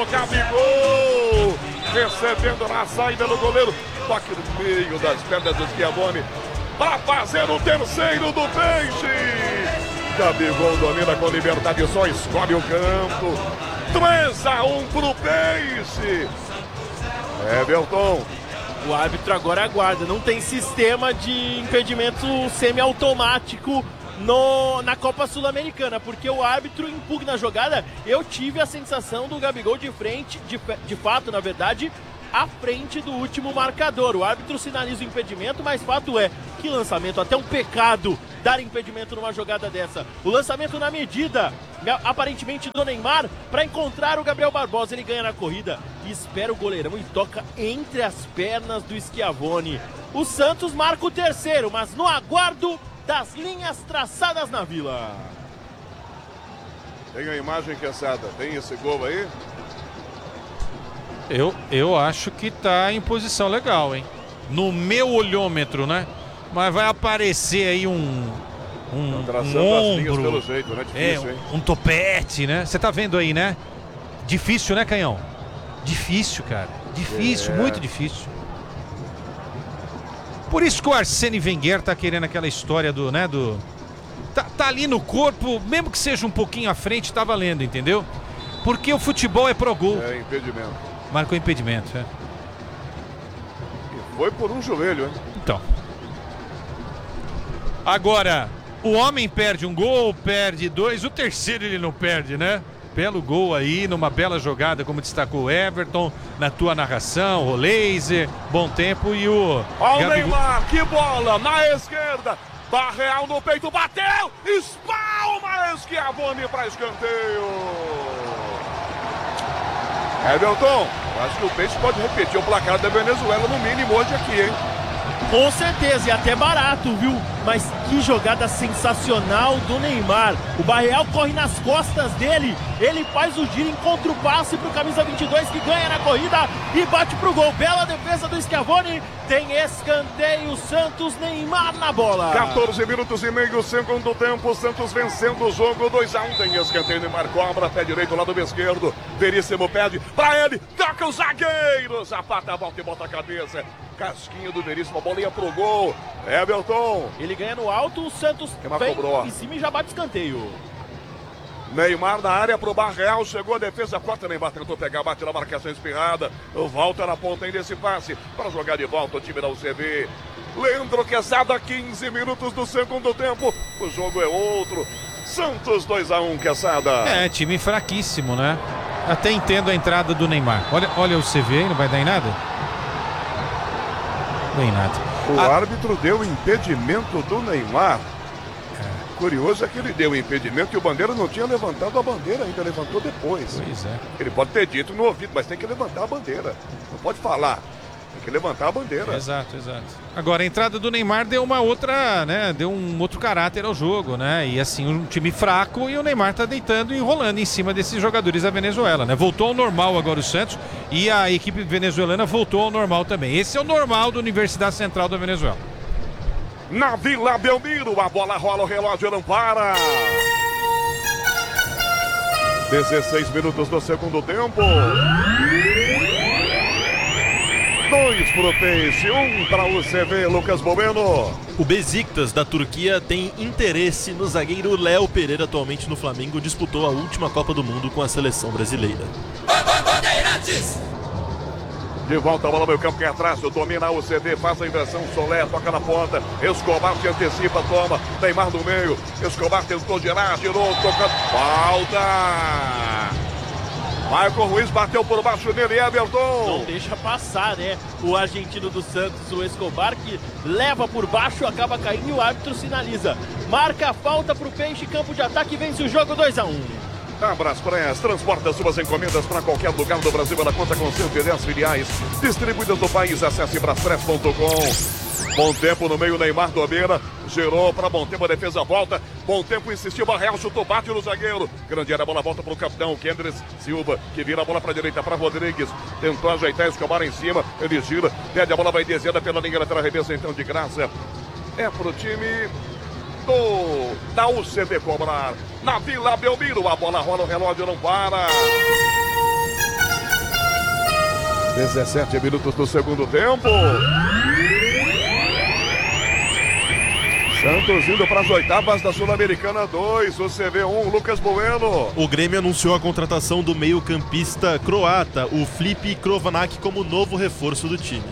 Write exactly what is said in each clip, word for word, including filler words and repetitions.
o Gabigol, recebendo na saída do goleiro, toque no meio das pernas do Schiavone, para fazer o terceiro do Peixe. Gabigol domina com liberdade, só escolhe o canto. três a um pro Peixe. Everton. O árbitro agora aguarda, não tem sistema de impedimento semiautomático no, na Copa Sul-Americana, porque o árbitro impugna a jogada. Eu tive a sensação do Gabigol de frente, de, de fato, na verdade, à frente do último marcador. O árbitro sinaliza o impedimento, mas fato é que lançamento, até um pecado dar impedimento numa jogada dessa. O lançamento na medida, aparentemente, do Neymar, para encontrar o Gabriel Barbosa. Ele ganha na corrida e espera o goleirão e toca entre as pernas do Schiavone. O Santos marca o terceiro, mas no aguardo das linhas traçadas na Vila. Tem a imagem, Quesada? Tem esse gol aí? Eu, eu acho que tá em posição legal, hein? No meu olhômetro, né? Mas vai aparecer aí um um, um ombro, pelo jeito, né? Difícil, é, hein? um topete, né? Você tá vendo aí, né? Difícil, né, Canhão? Difícil, cara. Difícil, é. Muito difícil. Por isso que o Arsene Wenger tá querendo aquela história do, né, do... Tá, tá ali no corpo, mesmo que seja um pouquinho à frente, tá valendo, entendeu? Porque o futebol é pro gol. É, impedimento. Marcou impedimento, é. E foi por um joelho, hein? Então. Agora, o homem perde um gol, perde dois, o terceiro ele não perde, né? Belo gol aí, numa bela jogada, como destacou o Everton, na tua narração, o laser, bom tempo e o... Olha o Neymar, que bola, na esquerda, tá real no peito, bateu, espalma, Schiavone para escanteio. Everton, acho que o Peixe pode repetir o placar da Venezuela no mínimo hoje aqui, hein? Com certeza, e até barato, viu? Mas que jogada sensacional do Neymar. O Barreal corre nas costas dele, ele faz o giro, encontra o passe pro camisa vinte e dois que ganha na corrida e bate pro gol. Bela defesa do Schiavone, tem escanteio, Santos, Neymar na bola. quatorze minutos e meio, segundo tempo, Santos vencendo o jogo, dois a um, tem escanteio, Neymar cobra, pé direito, lado esquerdo, Veríssimo pede pra ele, toca o zagueiro, Zapata volta e bota a cabeça. Casquinha do Veríssimo, a bola ia pro gol. Everton. Ele ganha no alto, o Santos vem em cima e já bate escanteio. Neymar na área pro Barreal, chegou a defesa, corta, Neymar tentou pegar, bate na marcação espirrada. Volta na ponta ainda esse passe para jogar de volta o time da U C B. Leandro Quesada, quinze minutos do segundo tempo. O jogo é outro. Santos dois a um, Quesada. É, time fraquíssimo, né? Até entendo a entrada do Neymar. Olha, olha o C V aí, não vai dar em nada? Nem nada. O a... árbitro deu impedimento do Neymar. É. Curioso é que ele deu impedimento e o Bandeira não tinha levantado a bandeira ainda, levantou depois. Pois é. Ele pode ter dito no ouvido, mas tem que levantar a bandeira. Não pode falar. Tem que levantar a bandeira. Exato, exato. Agora, a entrada do Neymar deu uma outra, né? Deu um outro caráter ao jogo, né? E assim, um time fraco e o Neymar tá deitando e enrolando em cima desses jogadores da Venezuela, né? Voltou ao normal agora o Santos e a equipe venezuelana voltou ao normal também. Esse é o normal da Universidade Central da Venezuela. Na Vila Belmiro, a bola rola, o relógio não para. dezesseis minutos do segundo tempo. Dois pro Peixe, um para o C V, Lucas Bueno. O Besiktas da Turquia tem interesse no zagueiro Léo Pereira, atualmente no Flamengo, disputou a última Copa do Mundo com a seleção brasileira. De volta a bola no campo, que é atrás, domina o C D, faz a inversão, Solé, toca na ponta, Escobar se antecipa, toma, Neymar no meio, Escobar tentou girar, girou, toca, falta! Michael Ruiz bateu por baixo dele, Everton. Não deixa passar, né? O argentino do Santos, o Escobar, que leva por baixo, acaba caindo e o árbitro sinaliza. Marca a falta pro Peixe, campo de ataque, vence o jogo dois a um. A Braspress transporta suas encomendas para qualquer lugar do Brasil. Ela conta com cento e dez filiais distribuídas no país. Acesse braspress ponto com. Bom tempo no meio, Neymar domina, girou para Bom Tempo, a defesa volta. Bom Tempo insistiu, Barreal chutou, bate no zagueiro. Grande área, a bola volta para o capitão Kendrick Silva, que vira a bola para a direita para Rodrigues. Tentou ajeitar, Escobar em cima, ele gira, pede a bola, vai descendo pela linha lateral, arremesso então de graça. É pro time do da U C B cobrar. Na Vila Belmiro, a bola rola, o relógio não para. dezessete minutos do segundo tempo. Santos indo para as oitavas da Sul-Americana dois, o C V um, Lucas Bueno. O Grêmio anunciou a contratação do meio-campista croata, o Filip Krovanak, como novo reforço do time.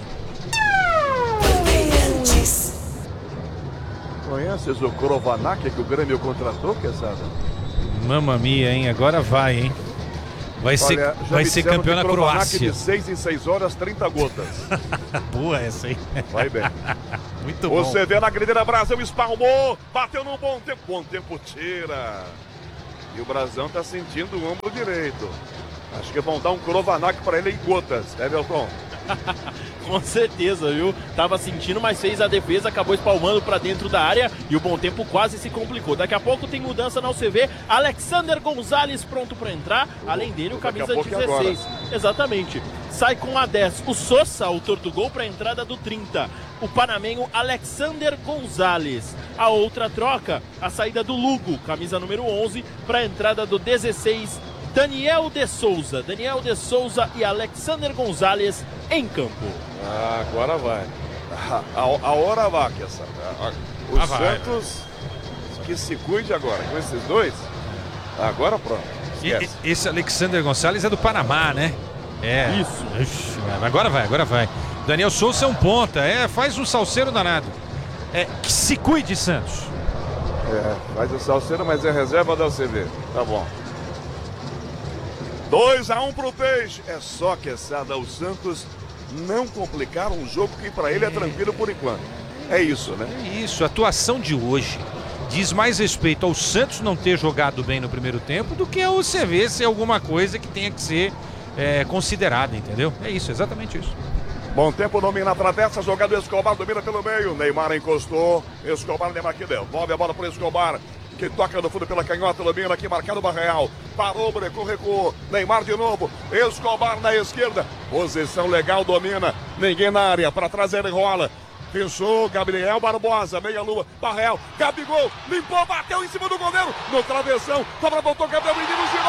Conheces o Krovanak que o Grêmio contratou, Quesada? Mamma mia, hein? Agora vai, hein? Vai ser, Olha, já vai me ser disseram campeão que na Krovanak Croácia. de seis em seis horas, trinta gotas. Boa essa aí. Vai bem. Muito bom. Você vê na Grideira Brasil, espalmou, bateu num bom tempo. Bom tempo tira. E o Brasão tá sentindo o ombro direito. Acho que vão dar um Krovanak para ele em gotas, Everton. Com certeza, viu? Tava sentindo, mas fez a defesa, acabou espalmando pra dentro da área e o Bom Tempo quase se complicou. Daqui a pouco tem mudança na U C V. Alexander Gonzalez pronto pra entrar. Além dele, o camisa dezesseis. Exatamente. Sai com a dez. O Sosa, autor do gol, pra entrada do trinta. O panamenho Alexander Gonzalez. A outra troca, a saída do Lugo, camisa número onze, pra entrada do dezesseis. Daniel de Souza. Daniel de Souza e Alexander Gonzalez em campo. Ah, agora vai. A, a, a hora vai, essa. O Ah, vai, Santos que se cuide agora com esses dois. Agora pronto. E- Esquece. e- esse Alexander Gonçalves é do Panamá, né? É. Isso. Ixi, agora vai, agora vai. Daniel Souza é um ponta, é, faz um salseiro danado. É, que se cuide, Santos. É, faz o salseiro, mas é reserva da U C V. Tá bom. dois a um pro Peixe. É só que essa o Santos não complicar um jogo que para ele é tranquilo por enquanto. É isso, né? É isso, a atuação de hoje diz mais respeito ao Santos não ter jogado bem no primeiro tempo do que ao C V ser alguma coisa que tenha que ser é, considerada, entendeu? É isso, exatamente isso. Bom tempo, domina a travessa, jogado Escobar, domina pelo meio. Neymar encostou. Escobar, Neymar que devolve a bola para Escobar, que toca no fundo pela canhota, domina aqui, marcado o Barreal. Parou, brecou, recuou. Neymar de novo. Escobar na esquerda. Posição legal, domina. Ninguém na área. Para trás ele rola. Fechou, Gabriel Barbosa, meia lua, Barreal, Gabigol, limpou, bateu em cima do goleiro, no travessão, cobra, voltou, Gabriel, menino, girou.